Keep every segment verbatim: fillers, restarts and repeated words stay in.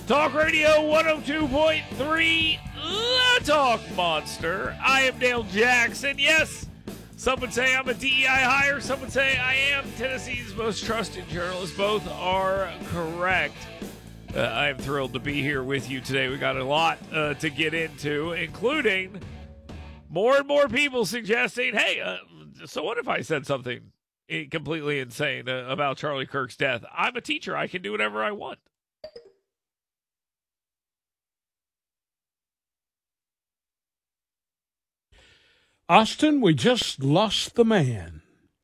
Talk Radio one oh two point three, The Talk Monster. I am Dale Jackson. Yes, some would say I'm a D E I hire. Some would say I am Tennessee's most trusted journalist. Both are correct. Uh, I am thrilled to be here with you today. We got a lot uh, to get into, including more and more people suggesting, hey, uh, so what if I said something completely insane uh, about Charlie Kirk's death? I'm a teacher. I can do whatever I want. Austin, we just lost the man.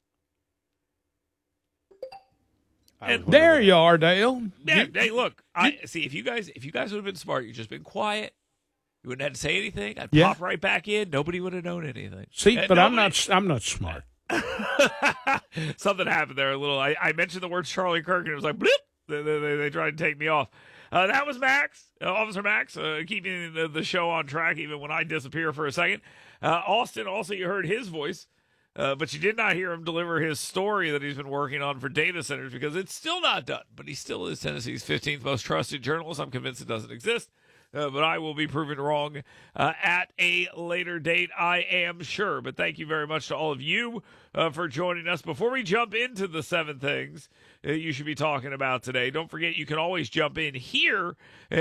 And there you are, Dale. Yeah, You- hey, look. I see. If you guys, if you guys would have been smart, you've just been quiet. You wouldn't have to say anything. I'd Yeah. pop right back in. Nobody would have known anything. See, Uh, but I'm nobody- not. I'm not smart. Something happened there a little. I, I mentioned the word Charlie Kirk, and it was like, bloop. They, they, they, they tried to take me off. Uh, that was Max, uh, Officer Max, uh, keeping the, the show on track even when I disappear for a second. Uh, Austin, also, you heard his voice, uh, but you did not hear him deliver his story that he's been working on for data centers because it's still not done. But he still is Tennessee's fifteenth most trusted journalist. I'm convinced it doesn't exist. Uh, but I will be proven wrong uh, at a later date, I am sure. But thank you very much to all of you uh, for joining us. Before we jump into the seven things uh, you should be talking about today, don't forget you can always jump in here